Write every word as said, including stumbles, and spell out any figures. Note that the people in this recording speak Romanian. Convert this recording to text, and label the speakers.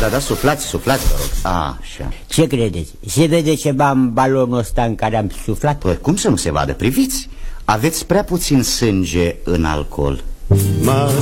Speaker 1: Da, da, suflați, suflați, vă rog. Așa.
Speaker 2: Ce credeți? Se vede ceva în balonul ăsta în care am suflat?
Speaker 1: Păi, cum să nu se vadă? Priviți, aveți prea puțin sânge în alcool.
Speaker 3: Mas